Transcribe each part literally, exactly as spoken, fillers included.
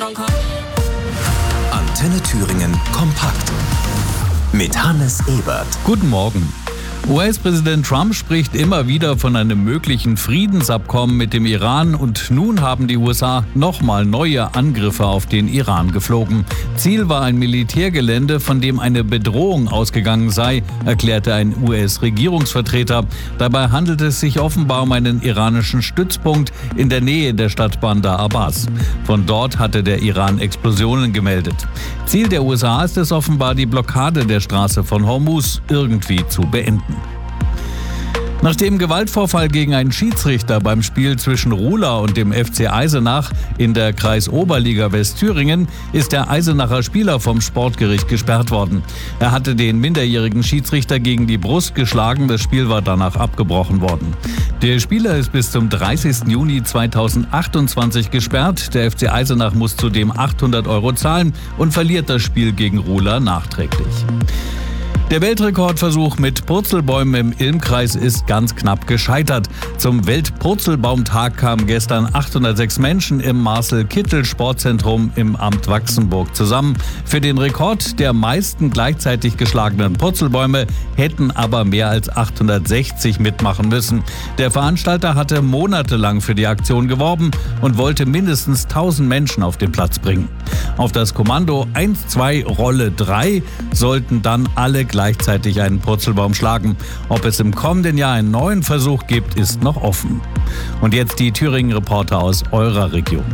Antenne Thüringen kompakt mit Hannes Ebert. Guten Morgen. U S-Präsident Trump spricht immer wieder von einem möglichen Friedensabkommen mit dem Iran und nun haben die U S A nochmal neue Angriffe auf den Iran geflogen. Ziel war ein Militärgelände, von dem eine Bedrohung ausgegangen sei, erklärte ein U S-Regierungsvertreter. Dabei handelt es sich offenbar um einen iranischen Stützpunkt in der Nähe der Stadt Bandar Abbas. Von dort hatte der Iran Explosionen gemeldet. Ziel der U S A ist es offenbar, die Blockade der Straße von Hormuz irgendwie zu beenden. Nach dem Gewaltvorfall gegen einen Schiedsrichter beim Spiel zwischen Ruhla und dem F C Eisenach in der Kreisoberliga Westthüringen ist der Eisenacher Spieler vom Sportgericht gesperrt worden. Er hatte den minderjährigen Schiedsrichter gegen die Brust geschlagen, das Spiel war danach abgebrochen worden. Der Spieler ist bis zum dreißigsten Juni zweitausendachtundzwanzig gesperrt. Der F C Eisenach muss zudem achthundert Euro zahlen und verliert das Spiel gegen Ruhla nachträglich. Der Weltrekordversuch mit Purzelbäumen im Ilmkreis ist ganz knapp gescheitert. Zum Weltpurzelbaumtag kamen gestern achthundertsechs Menschen im Marcel-Kittel-Sportzentrum im Amt Wachsenburg zusammen. Für den Rekord der meisten gleichzeitig geschlagenen Purzelbäume hätten aber mehr als achthundertsechzig mitmachen müssen. Der Veranstalter hatte monatelang für die Aktion geworben und wollte mindestens tausend Menschen auf den Platz bringen. Auf das Kommando eins, zwei, Rolle drei sollten dann alle gleichzeitig einen Purzelbaum schlagen. Ob es im kommenden Jahr einen neuen Versuch gibt, ist noch offen. Und jetzt die Thüringen-Reporter aus eurer Region.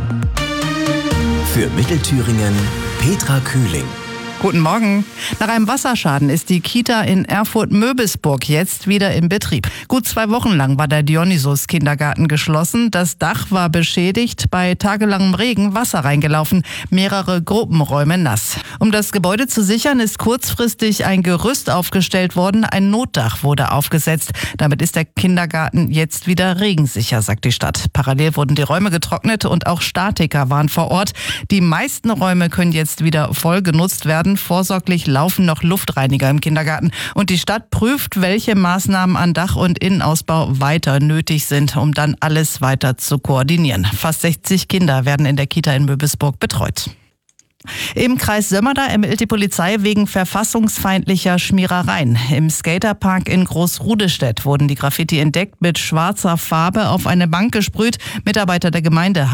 Für Mittelthüringen Petra Kühling. Guten Morgen. Nach einem Wasserschaden ist die Kita in Erfurt-Möbelsburg jetzt wieder in Betrieb. Gut zwei Wochen lang war der Dionysos-Kindergarten geschlossen. Das Dach war beschädigt, bei tagelangem Regen Wasser reingelaufen, mehrere Gruppenräume nass. Um das Gebäude zu sichern, ist kurzfristig ein Gerüst aufgestellt worden. Ein Notdach wurde aufgesetzt. Damit ist der Kindergarten jetzt wieder regensicher, sagt die Stadt. Parallel wurden die Räume getrocknet und auch Statiker waren vor Ort. Die meisten Räume können jetzt wieder voll genutzt werden. Vorsorglich laufen noch Luftreiniger im Kindergarten. Und die Stadt prüft, welche Maßnahmen an Dach- und Innenausbau weiter nötig sind, um dann alles weiter zu koordinieren. Fast sechzig Kinder werden in der Kita in Möbelsburg betreut. Im Kreis Sömmerda ermittelt die Polizei wegen verfassungsfeindlicher Schmierereien. Im Skaterpark in Großrudestedt wurden die Graffiti entdeckt, mit schwarzer Farbe auf eine Bank gesprüht. Mitarbeiter der Gemeinde